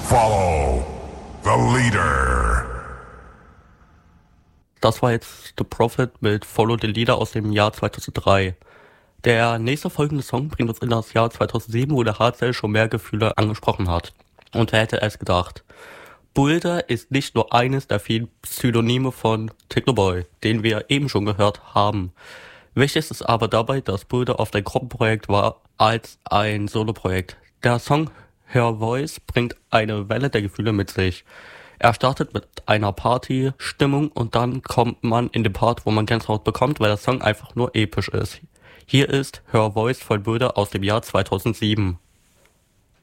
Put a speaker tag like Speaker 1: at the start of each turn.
Speaker 1: Follow the leader.
Speaker 2: Das war jetzt The Prophet mit Follow the Leader aus dem Jahr 2003. Der nächste folgende Song bringt uns in das Jahr 2007, wo der Hardstyle schon mehr Gefühle angesprochen hat. Und wer hätte es gedacht? Boulder ist nicht nur eines der vielen Pseudonyme von Technoboy, den wir eben schon gehört haben. Wichtig ist aber dabei, dass Boulder oft ein Gruppenprojekt war als ein Soloprojekt. Der Song Her Voice bringt eine Welle der Gefühle mit sich. Er startet mit einer Party-Stimmung und dann kommt man in den Part, wo man Gänsehaut bekommt, weil der Song einfach nur episch ist. Hier ist Her Voice von Boulder aus dem Jahr 2007.